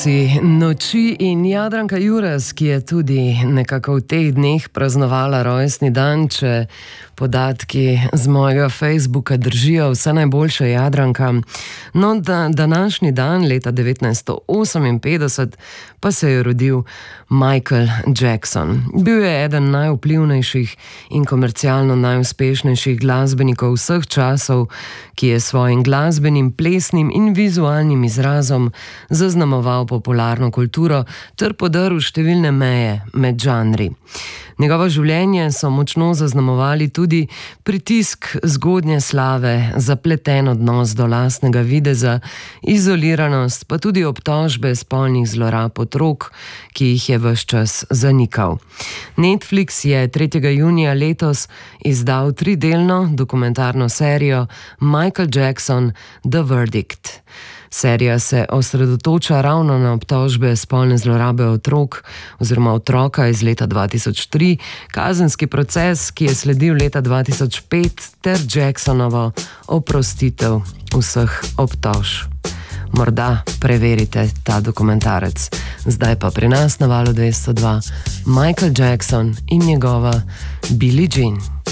Otroci noči in Jadranka Juras, ki je tudi nekako v teh dneh praznovala rojstni dan, če podatki z mojega Facebooka držijo. Vse najboljše, Jadranka. No, današnji dan, leta 1958, pa se je rodil Michael Jackson. Bil je eden najvplivnejših in komercialno najuspešnejših glasbenikov vseh časov, ki je svojim glasbenim, plesnim in vizualnim izrazom zaznamoval popularno kulturo ter podrl številne meje med žanri. Njegovo življenje so močno zaznamovali tudi pritisk zgodnje slave, zapleten odnos do lastnega videza, izoliranost, pa tudi obtožbe spolnih zlorab otrok, ki jih je ves čas zanikal. Netflix je 3. junija letos izdal 3-delno dokumentarno serijo Michael Jackson – The Verdict. Serija se osredotoča ravno na obtožbe spolne zlorabe otrok oziroma otroka iz leta 2003, kazenski proces, ki je sledil leta 2005, ter Jacksonovo oprostitev vseh obtožb. Morda preverite ta dokumentarec. Zdaj pa pri nas na Valu 202 Michael Jackson in njegova Billie Jean.